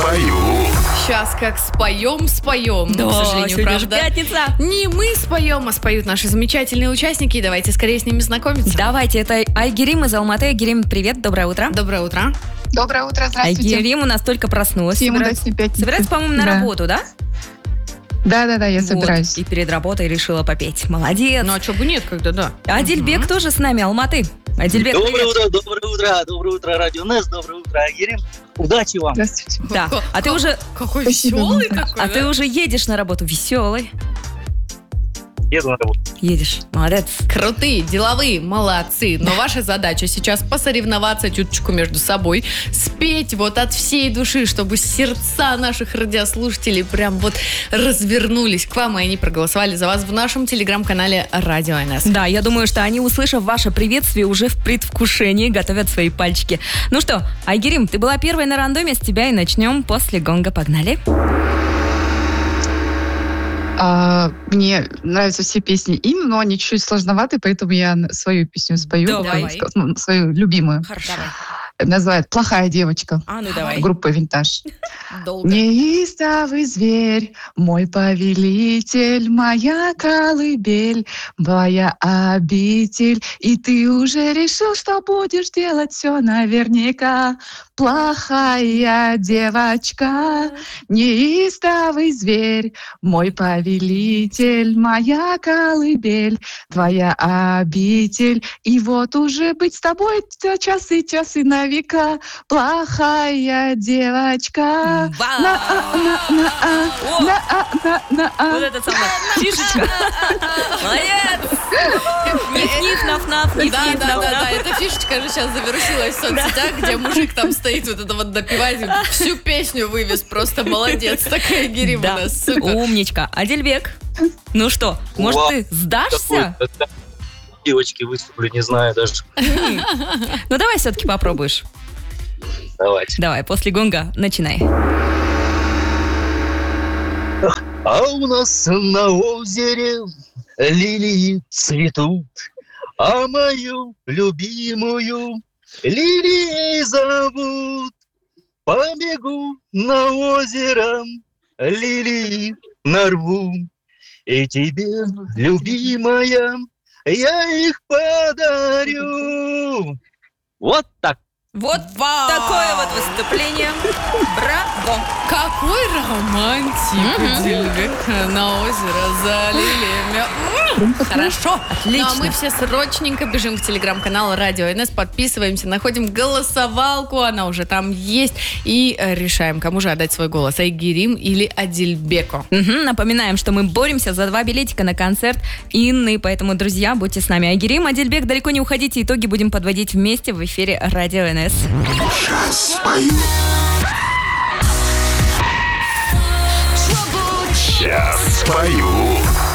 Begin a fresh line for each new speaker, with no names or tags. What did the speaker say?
спою.
Сейчас как споем,
Да,
к сожалению,
сегодня же
правда.
пятница.
Не мы споем, а споют наши замечательные участники. Давайте скорее с ними знакомиться.
Давайте, это Айгерим из Алматы. Айгерим, привет, доброе утро.
Доброе утро.
Доброе утро, здравствуйте.
Айгерим у нас только проснулась.
Всем удачной пятницы.
Собирается, по-моему, на
Да.
работу, да?
Да, я
Вот,
собираюсь.
и перед работой решила попеть. Молодец.
Ну а чё бы нет, когда да?
Адильбек тоже с нами, Алматы. Адильбек, привет.
Доброе утро, Радио НЕС, доброе утро, Айгерим. Удачи вам.
Здравствуйте.
Да. А ты уже,
Какой
Спасибо,
веселый
Маша.
такой,
а
да?
ты уже едешь на работу веселый.
Еду на работу.
Едешь, молодец.
Крутые, деловые, молодцы. Но ваша задача сейчас посоревноваться чуточку между собой, спеть вот от всей души, чтобы сердца наших радиослушателей прям вот развернулись к вам, и они проголосовали за вас в нашем телеграм-канале Радио НС.
Да, я думаю, что они, услышав ваше приветствие, уже в предвкушении готовят свои пальчики. Ну что, Айгерим, ты была первой на рандоме, с тебя и начнем после гонга. Погнали.
Мне нравятся все песни им, но они чуть-чуть сложноваты, поэтому я свою песню спою.
Давай.
Свою любимую.
Хорошо.
Называют «Плохая девочка».
А, ну давай.
Группа «Винтаж».
Долго.
Неистовый зверь, мой повелитель, моя колыбель, моя обитель. И ты уже решил, что будешь делать все наверняка. Плохая девочка, неистовый зверь, мой повелитель, моя колыбель, твоя обитель. И вот уже быть с тобой часы на века. Плохая девочка.
Вот это самое. Фишечка. Молодец. Ниф-ниф, наф-наф,
Да,
ниф-ниф, наф-наф.
эта фишечка же сейчас завершилась в соцсетях, где мужик там стоит, вот это вот допивает, всю песню вывез, просто молодец, такая Герим у
Да.
нас, супер.
Умничка. Адильбек, ну что, может,
Вау.
ты сдашься?
Девочки выступлю, не знаю даже.
Ну, давай все-таки попробуешь.
Давайте.
Давай, после гонга начинай.
А у нас на озере лилии цветут, а мою любимую лилии зовут. Побегу на озеро, лилии нарву, и тебе, любимая, я их подарю. Вот так.
Вот такое вот выступление. Браво.
Какой романтик, Адильбек, на озеро за лилиями. Хорошо.
Отлично.
Ну а мы все срочненько бежим в телеграм-канал Радио НС, подписываемся, находим голосовалку, она уже там есть, и решаем, кому же отдать свой голос, Айгерим или Адильбеку.
Напоминаем, что мы боремся за 2 билетика на концерт Инны, поэтому, друзья, будьте с нами. Айгерим, Адильбек, далеко не уходите, итоги будем подводить вместе в эфире Радио НС.
Сейчас спою. Сейчас спою.